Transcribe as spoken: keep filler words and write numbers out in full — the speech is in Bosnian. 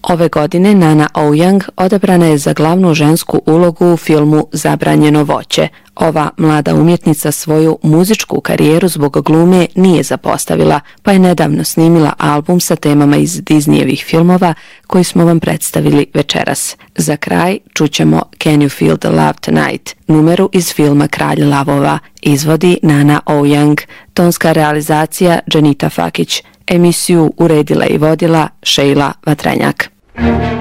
Ove godine Nana Ouyang odabrana je za glavnu žensku ulogu u filmu Zabranjeno voće. Ova mlada umjetnica svoju muzičku karijeru zbog glume nije zapostavila, pa je nedavno snimila album sa temama iz Disneyevih filmova koji smo vam predstavili večeras. Za kraj čućemo Can You Feel the Love Tonight, numeru iz filma Kralj lavova. Izvodi Nana Ouyang, tonska realizacija Dženita Fakić. Emisiju uredila i vodila Šejla Vatrenjak.